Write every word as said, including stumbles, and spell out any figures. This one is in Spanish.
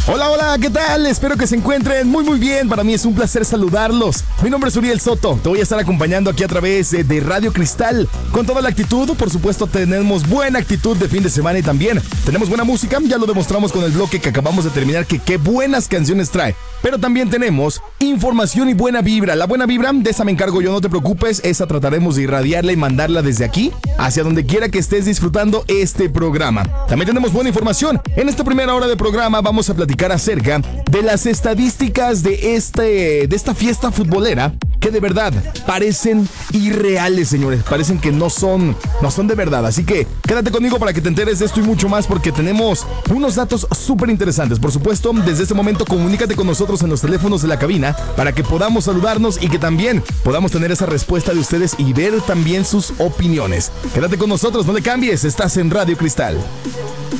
Hola, hola, ¿qué tal? Espero que se encuentren muy, muy bien. Para mí es un placer saludarlos. Mi nombre es Uriel Soto. Te voy a estar acompañando aquí a través de, de Radio Cristal. Con toda la actitud, por supuesto, tenemos buena actitud de fin de semana y también tenemos buena música. Ya lo demostramos con el bloque que acabamos de terminar, que qué buenas canciones trae. Pero también tenemos información y buena vibra. La buena vibra, de esa me encargo yo, no te preocupes. Esa trataremos de irradiarla y mandarla desde aquí hacia donde quiera que estés disfrutando este programa. También tenemos buena información. En esta primera hora de programa vamos a platicar acerca de las estadísticas de, este, de esta fiesta futbolera que de verdad parecen irreales, señores. Parecen que no son, no son de verdad. Así que quédate conmigo para que te enteres de esto y mucho más, porque tenemos unos datos súper interesantes. Por supuesto, desde este momento comunícate con nosotros en los teléfonos de la cabina para que podamos saludarnos y que también podamos tener esa respuesta de ustedes y ver también sus opiniones. Quédate con nosotros, no le cambies, estás en Radio Cristal.